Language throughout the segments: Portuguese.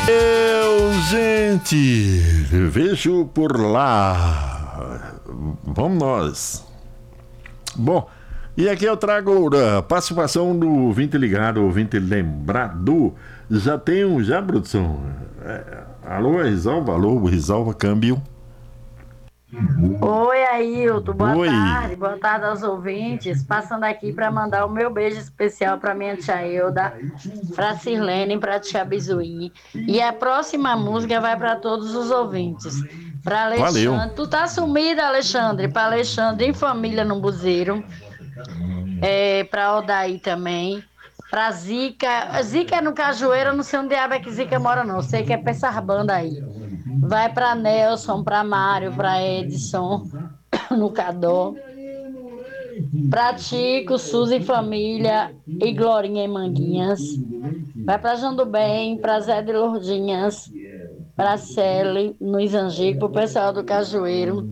Gente, vejo por lá. Vamos nós. Bom, e aqui eu trago a participação do ouvinte ligado, ouvinte lembrado. Já tem já, produção? Alô, Risalva? Alô, Risalva, câmbio. Oi, Ailton, boa tarde aos ouvintes. Passando aqui para mandar o meu beijo especial para minha tia Euda, para Sirlene, para tia Bizuim. E a próxima música vai para todos os ouvintes. Para Alexandre, Valeu. Tu tá sumido, Alexandre? Para Alexandre em família no Buzeiro. Para Odaí também. Para Zica. Zica é no Cajueiro, eu não sei onde é que Zica mora, não. Sei que é pra essas bandas aí. Vai para Nelson, para Mário, para Edson, no Cadó. Para Tico, Suzy Família e Glorinha em Manguinhas. Vai para João do Bem, para Zé de Lourdinhas, para Celi, no Izangico, para o pessoal do Cajueiro.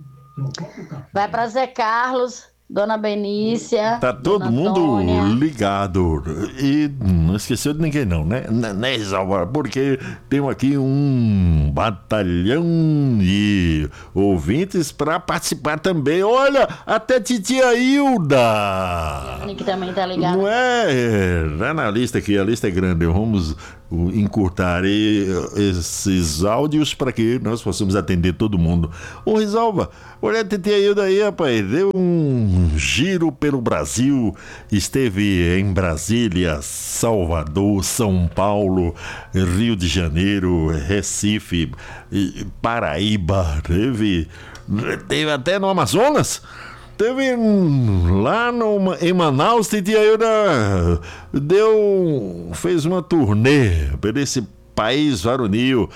Vai para Zé Carlos, Dona Benícia. Tá todo mundo ligado. E não esqueceu de ninguém, não, né? Né, Risalva? Porque temos aqui um batalhão de ouvintes para participar também. Olha, até titia Hilda. Que também tá ligado. Não é? Tá na lista aqui, a lista é grande. Vamos encurtar esses áudios para que nós possamos atender todo mundo. Ô, Risalva, olha a titia Hilda aí, rapaz. Deu um giro pelo Brasil, esteve em Brasília, Salvador, São Paulo, Rio de Janeiro, Recife, Paraíba, teve até no Amazonas. Teve lá em Manaus, titia Hilda fez uma turnê por esse país varonil.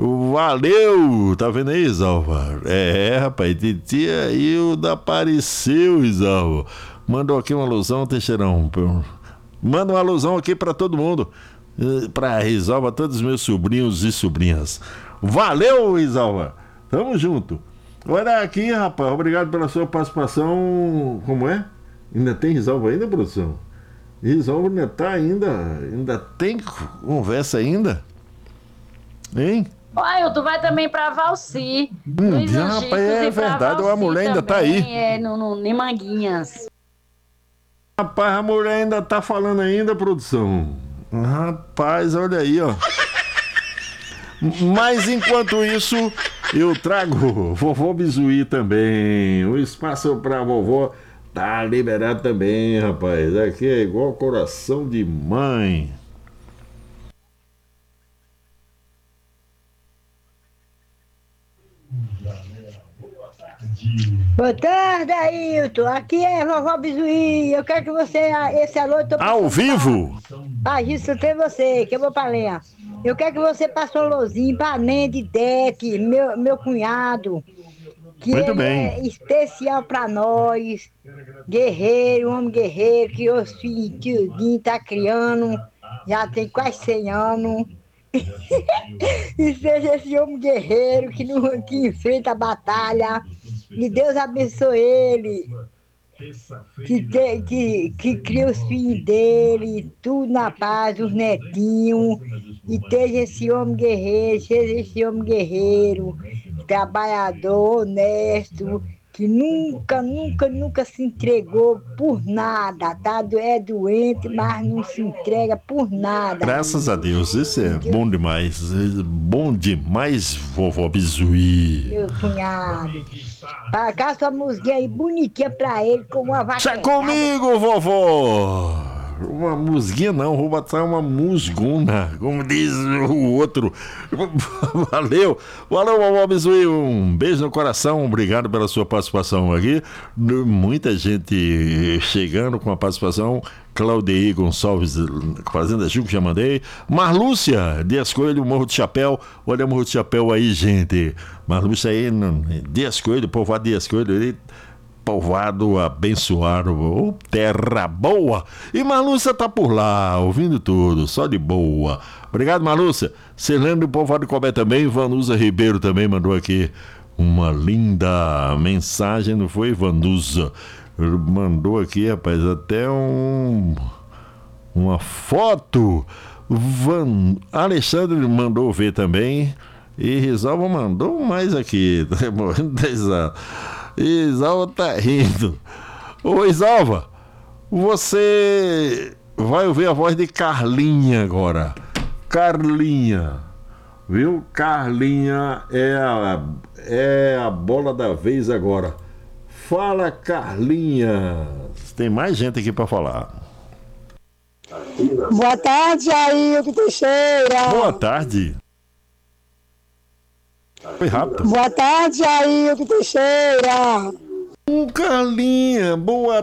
Valeu! Tá vendo aí, Isalva? Rapaz, titia Hilda apareceu, Isalva. Mandou aqui uma alusão, Teixeirão. Manda uma alusão aqui pra todo mundo. Pra Isalva, todos os meus sobrinhos e sobrinhas. Valeu, Isalva! Tamo junto. Olha aqui, rapaz, obrigado pela sua participação. Como é? Ainda tem Risalva ainda, produção? Risalva ainda tá ainda tem conversa ainda? Hein? Olha, tu vai também pra Valci. Rapaz, é verdade, a mulher ainda tá aí. Em Manguinhas. Rapaz, a mulher ainda tá falando ainda, produção. Rapaz, olha aí, ó. Mas enquanto isso, eu trago vovó Bizuí também. O espaço pra vovó tá liberado também, rapaz. Aqui é igual coração de mãe. Boa tarde, Ailton. Aqui é vovó Bizuí. Eu quero que você, esse alô, eu tô ao vivo. Isso tem você, que eu vou pra lenha. Eu quero que você passe um alôzinho pra Nende Deck, meu cunhado. Que muito ele bem. É especial pra nós. Guerreiro, homem guerreiro, que os filhos, tiozinho, tá criando. Já tem quase 100 anos. E seja esse homem guerreiro que enfrenta a batalha. Que Deus abençoe ele. Que cria os filhos dele, tudo na paz, os netinhos. E seja esse homem guerreiro, trabalhador, honesto, que nunca se entregou por nada, tá? É doente, mas não se entrega por nada. Graças a Deus, isso é bom demais, vovó Bizuí. Meu cunhado. Pra cá sua musiquinha aí bonitinha pra ele, com uma vaca. Chega comigo, vovó! Uma musguinha não, vou botar uma musguna, como diz o outro. Valeu, vovó Bizuí, um beijo no coração, obrigado pela sua participação aqui. Muita gente chegando com a participação. Claudeir Gonçalves, Fazenda Chico, já mandei. Marlúcia, Dias Coelho, Morro do Chapéu. Olha o Morro do Chapéu aí, gente. Marlúcia aí, Dias Coelho, povoado Dias Coelho, ele povoado abençoado, terra boa. E Marlúcia tá por lá, ouvindo tudo, só de boa. Obrigado, Marlúcia. Celando o povoado de Cobé também, Vanusa Ribeiro também mandou aqui uma linda mensagem, não foi, Vanusa? Mandou aqui, rapaz, até uma foto. Alexandre mandou ver também. E Risalva mandou mais aqui. Tô morrendo da risada. Risalva tá rindo. Ô Risalva, você vai ouvir a voz de Carlinha agora. Carlinha, viu? Carlinha é a bola da vez agora. Fala, Carlinha. Tem mais gente aqui pra falar. Boa tarde, Ailton Teixeira. Boa tarde. Foi rápido. Boa tarde, Ailton Teixeira. Carlinha, boa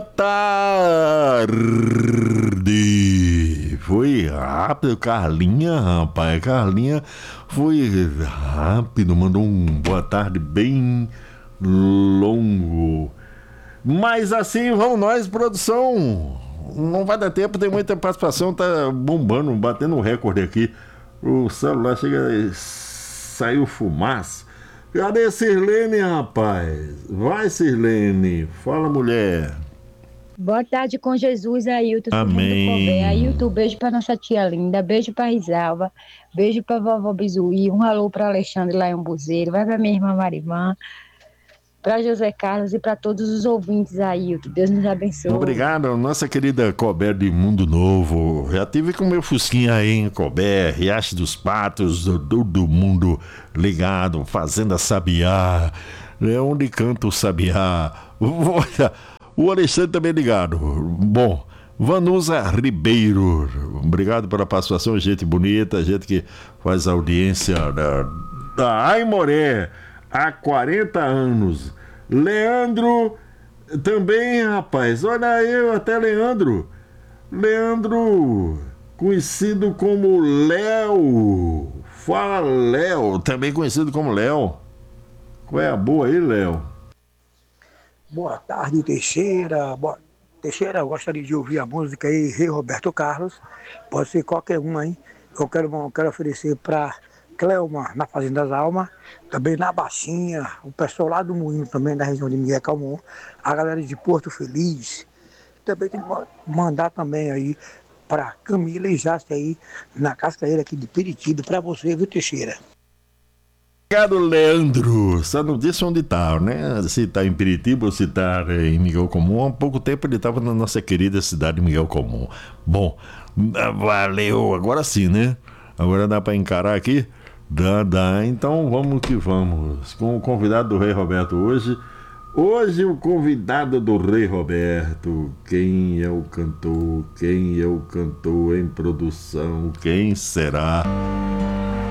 tarde. Foi rápido, Carlinha, rapaz. Carlinha foi rápido, mandou um boa tarde bem longo. Mas assim vamos nós, produção. Não vai dar tempo, tem muita participação, tá bombando, batendo um recorde aqui. O celular chega, saiu fumaça. Cadê Sirlene, rapaz? Vai, Sirlene. Fala, mulher. Boa tarde com Jesus, Ailton. Amém. Ailton, beijo pra nossa tia Linda, beijo pra Risalva, beijo pra vovó Bizuí, um alô pra Alexandre lá em Umbuzeiro, vai pra minha irmã Marimã, pra José Carlos e pra todos os ouvintes, Ailton. Deus nos abençoe. Obrigado, nossa querida Colbert de Mundo Novo. Já tive com meu fusquinha aí em Colbert, Riacho dos Patos, do mundo ligado, Fazenda Sabiá, onde canta o Sabiá. O Alexandre também ligado. Bom, Vanusa Ribeiro, obrigado pela participação, gente bonita, gente que faz audiência da Aimoré há 40 anos. Leandro também, rapaz, olha aí, até Leandro, conhecido como Léo. Fala, Léo, também conhecido como Léo. Qual é a boa aí, Léo? Boa tarde, Teixeira. Teixeira, eu gostaria de ouvir a música aí, Rei Roberto Carlos. Pode ser qualquer uma, hein? Eu quero oferecer para Cleuma, na Fazenda das Almas, também na Baixinha, o pessoal lá do Moinho, também da região de Miguel Calmon, a galera de Porto Feliz. Também tem que mandar também aí para Camila e Jace aí, na Cascaeira aqui de Peritiba, para você, viu, Teixeira? Obrigado, Leandro. Só não disse onde tá, né? Se tá em Piritiba ou se tá em Miguel Comum. Há pouco tempo ele tava na nossa querida cidade de Miguel Comum. Bom, valeu. Agora sim, né? Agora dá pra encarar aqui? Dá. Então vamos que vamos. Com o convidado do Rei Roberto hoje. Hoje o convidado do Rei Roberto. Quem é o cantor? Quem é o cantor em produção? Quem será?